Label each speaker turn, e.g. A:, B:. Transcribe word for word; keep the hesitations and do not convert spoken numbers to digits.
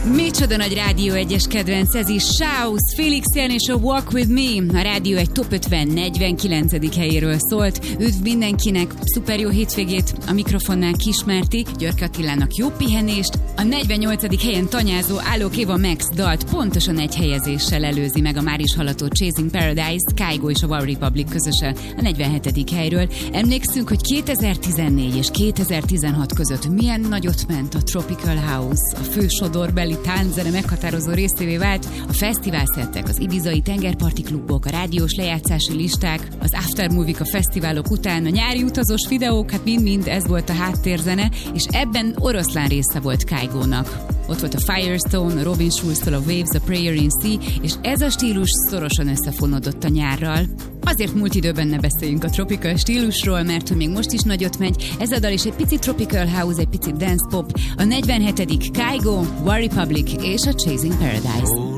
A: Micsoda nagy Rádió egyes kedvenc, ez is Shouse, Felix Jan és a Walk With Me. A Rádió egy top ötven negyvenkilencedik helyéről szólt. Üdv mindenkinek, szuper jó hétvégét, a mikrofonnál Kismerti, Györke Attilának jó pihenést. A negyvennyolcadik helyen tanyázó Alok Eva Max dalt pontosan egy helyezéssel előzi meg a már is hallató Chasing Paradise, Kygo és a One Republic közösen a negyvenhetedik helyről. Emlékszünk, hogy kétezer-tizennégy és kétezer-tizenhat között milyen nagyot ment a Tropical House, a fő sodorbeli tánczene meghatározó részévé vált, a fesztiválszettek, az ibizai tengerparti klubok, a rádiós lejátszási listák, az aftermovie a fesztiválok után, a nyári utazós videók, hát mind-mind ez volt a háttérzene, és ebben oroszlán része volt Kygo-nak. Ott volt a Firestone, a Robin Schulz-tól a Waves, a Prayer in Sea, és ez a stílus szorosan összefonódott a nyárral. Azért múlt időben ne beszéljünk a tropical stílusról, mert hogy még most is nagyot megy, ez a dal is egy picit tropical house, egy picit dance pop, a negyvenhetedik Kygo, One Republic és a Chasing Paradise.